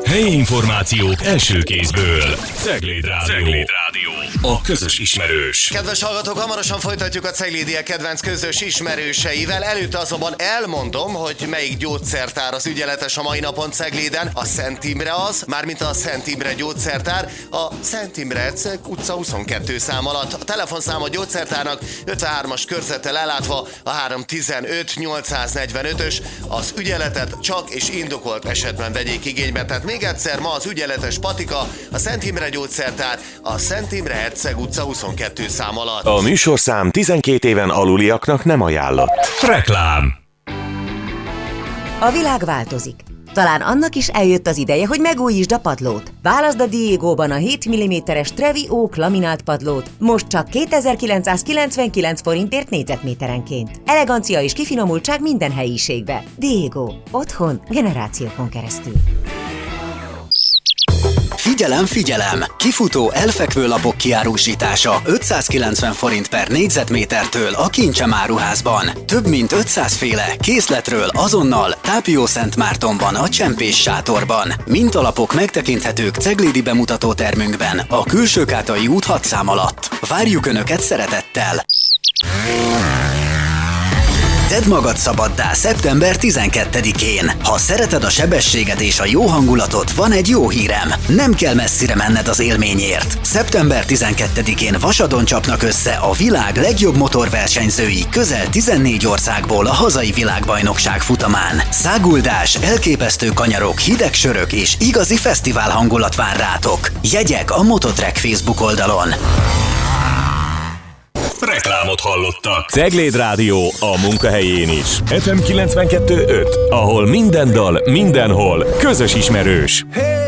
Helyi információk első kézből. Cegléd Rádió. A közös ismerős. Kedves hallgatók, hamarosan folytatjuk a Ceglédiek kedvenc közös ismerőseivel. Előtte azonban elmondom, hogy melyik gyógyszertár az ügyeletes a mai napon Cegléden. A Szent Imre az, mármint a Szent Imre gyógyszertár, a Szent Imre utca 22 szám alatt. A telefonszám a gyógyszertárnak 53-as körzettel ellátva a 315-845-ös. Az ügyeletet csak és indokolt esetben vegyék igénybe. Tehát még egyszer, ma az ügyeletes patika, a Szent Imre gyógyszertár, a Szent Imre Herceg utca 22 szám alatt. A műsorszám 12 éven aluliaknak nem ajánlott. Reklám. A világ változik. Talán annak is eljött az ideje, hogy megújítsd a padlót. Válaszd a Diegóban a 7 mm-es Trevi Oak laminált padlót, most csak 2999 forintért négyzetméterenként. Elegancia és kifinomultság minden helyiségbe. Diego. Otthon generációkon keresztül. Figyelem, figyelem! Kifutó elfekvő lapok kiárusítása 590 forint per négyzetmétertől a Kincsem áruházban. Több mint 500 féle készletről azonnal Tápió Szentmártonban a Csempés sátorban. Mintalapok megtekinthetők ceglédi bemutatótermünkben a Külsőkátai út 6 szám alatt. Várjuk Önöket szeretettel! Tedd magad szabaddá szeptember 12-én. Ha szereted a sebességet és a jó hangulatot, van egy jó hírem. Nem kell messzire menned az élményért. Szeptember 12-én Vasadon csapnak össze a világ legjobb motorversenyzői közel 14 országból a hazai világbajnokság futamán. Száguldás, elképesztő kanyarok, hideg sörök és igazi fesztivál hangulat vár rátok. Jegyek a Mototrek Facebook oldalon. Reklámot hallottak. Cegléd Rádió a munkahelyén is. FM 92.5, ahol minden dal, mindenhol közös ismerős.